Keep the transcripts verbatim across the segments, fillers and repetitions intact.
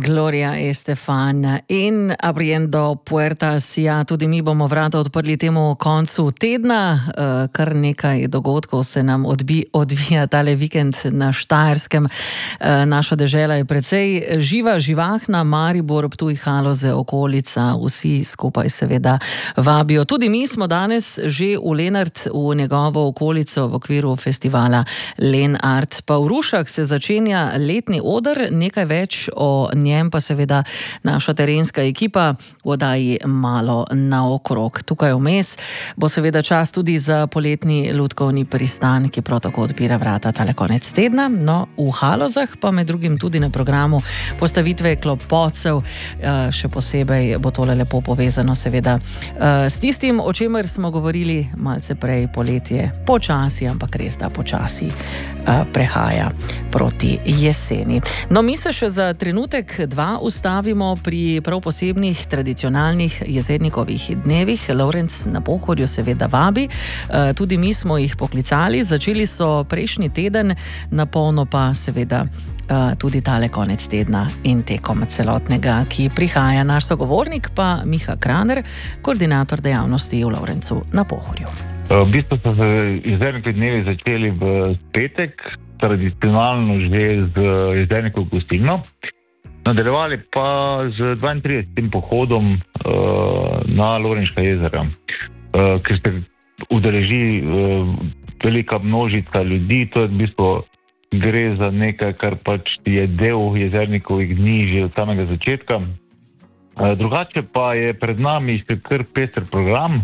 Gloria Estefan in Abriendo Puertas. Ja, tudi mi bomo vrata odprli temu koncu tedna. Kar nekaj dogodkov se nam odbi, odvija tale vikend na Štajerskem. Naša dežela je precej živa, živahna. Maribor, Ptuj, Haloze, okolica, vsi skupaj seveda vabijo. Tudi mi smo danes že v Lenart, v njegovo okolico v okviru festivala Lenart. Pa v Rušah se začenja letni oder, nekaj več o njem pa seveda naša terenska ekipa v oddaji Malo naokrog. Tukaj vmes bo seveda čas tudi za poletni lutkovni pristan, ki prav tako odpira vrata tale konec tedna. No, v Halozah pa med drugim tudi na programu postavitve klopotcev. Še posebej bo tole lepo povezano seveda s tistim, o čemer smo govorili malce prej, poletje počasi, ampak res da počasi prehaja proti jeseni. No, mi se še za trenutek dva ustavimo pri prav posebnih tradicionalnih jezernikovih dnevih. Lovrenc na Pohorju seveda vabi. Tudi mi smo jih poklicali. Začeli so prejšnji teden, na polno pa seveda tudi tale konec tedna in tekom celotnega, ki prihaja. Naš sogovornik pa Miha Kraner, koordinator dejavnosti v Lovrencu na Pohorju. V bistvu so se jezernikovi dnevi začeli v petek, tradicionalno že z jezernikov gostilno. Nadaljevali pa z dvaintridesetim pohodom uh, na Lovrenška jezera, uh, ker se udeleži uh, velika množica ljudi. To je v bistvu gre za nekaj, kar pač je del jezernikovih dni že od samega začetka. Uh, drugače pa je pred nami še kar pester program.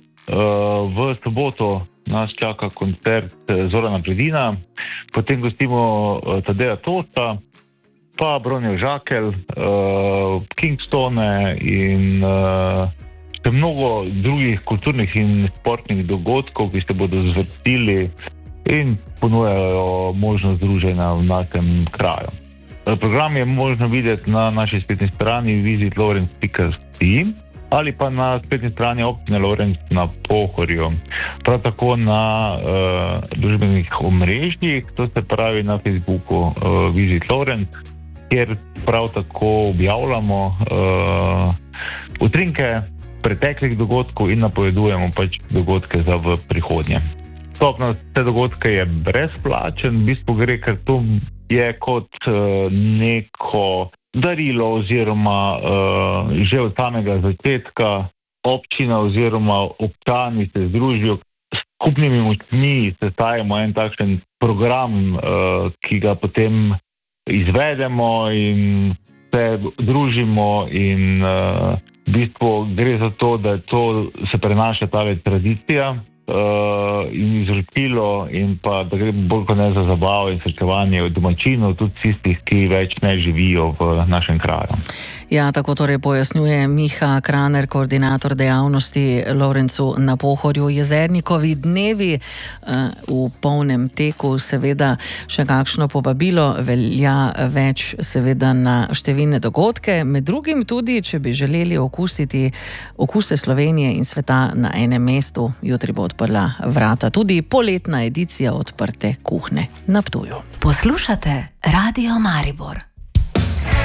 Uh, v soboto nas čaka koncert Zorana Predina, potem gostimo uh, Tadeja Tosta, pa Bronijev Žakelj, uh, Kingstone in uh, še mnogo drugih kulturnih in sportnih dogodkov, ki se bodo zvrstili in ponujajo možnost druženja v našem kraju. Uh, program je možno videti na naši spletni strani visit lovrenc pika si ali pa na spletni strani občine Lovrenc na Pohorju. Prav tako na uh, družbenih omrežjih, to se pravi na Facebooku uh, Visit Lovrenc, kjer prav tako objavljamo uh, utrinke preteklih dogodkov in napovedujemo pač dogodke za v prihodnje. Vstop na te dogodke je brezplačen, v bistvu gre, ker to je kot uh, neko darilo oziroma uh, že od samega začetka občina oziroma občani se združijo s skupnimi močmi, sestavimo en takšen program, uh, ki ga potem izvedemo in se družimo in uh, v bistvu gre za to, da to se prenaša ta tradicija uh, in izročilo in pa da gre bolj kot ne za zabavo in srečevanje od domačinov, tudi tistih, ki več ne živijo v našem kraju. Ja, tako torej pojasnjuje Miha Kraner, koordinator dejavnosti Lovrencu na Pohorju. Jezernikovi dnevi uh, v polnem teku, seveda še kakšno povabilo velja več seveda na številne dogodke, med drugim tudi, če bi želeli okusiti okuse Slovenije in sveta na enem mestu. Jutri bo odprla vrata tudi poletna edicija Odprte kuhne na Ptuju. Poslušate Radio Maribor.